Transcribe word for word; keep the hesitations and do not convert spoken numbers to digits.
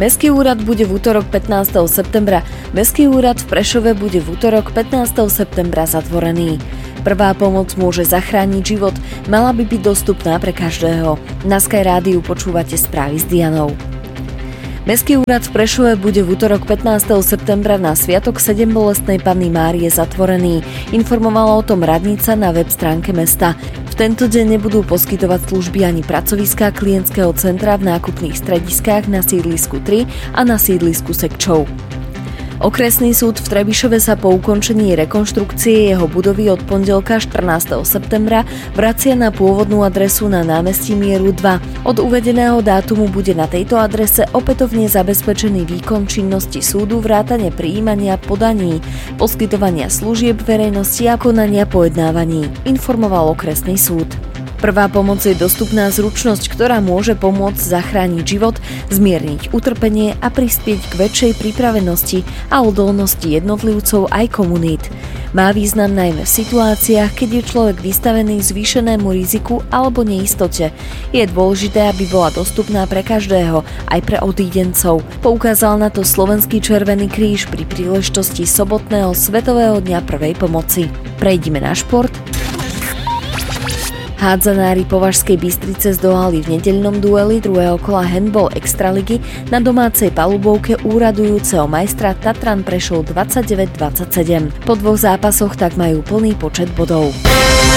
Mestský úrad bude v útorok pätnásteho septembra. Mestský úrad v Prešove bude v útorok pätnásteho septembra zatvorený. Prvá pomoc môže zachrániť život, mala by byť dostupná pre každého. Na Sky rádiu počúvate správy s Dianou. Mestský úrad v Prešove bude v útorok pätnásteho septembra na sviatok Sedembolestnej Panny Márie zatvorený. Informovala o tom radnica na web stránke mesta. V tento deň nebudú poskytovať služby ani pracoviská klientského centra v nákupných strediskách na sídlisku tri a na sídlisku Sekčov. Okresný súd v Trebišove sa po ukončení rekonštrukcie jeho budovy od pondelka štrnásteho septembra vracia na pôvodnú adresu na námestí Mieru dva. Od uvedeného dátumu bude na tejto adrese opätovne zabezpečený výkon činnosti súdu vrátane prijímania podaní, poskytovania služieb verejnosti a konania pojednávaní, informoval okresný súd. Prvá pomoc je dostupná zručnosť, ktorá môže pomôcť zachrániť život, zmierniť utrpenie a prispieť k väčšej pripravenosti a odolnosti jednotlivcov aj komunít. Má význam najmä v situáciách, keď je človek vystavený zvýšenému riziku alebo neistote. Je dôležité, aby bola dostupná pre každého, aj pre odídencov. Poukázal na to Slovenský Červený kríž pri príležitosti sobotného Svetového dňa prvej pomoci. Prejdime na šport. Hádzanári Považskej Bystrice zdolali v nedeľnom dueli druhého kola handball extraligy na domácej palubovke úradujúceho majstra Tatran Prešov dvadsaťdeväť dvadsaťsedem. Po dvoch zápasoch tak majú plný počet bodov.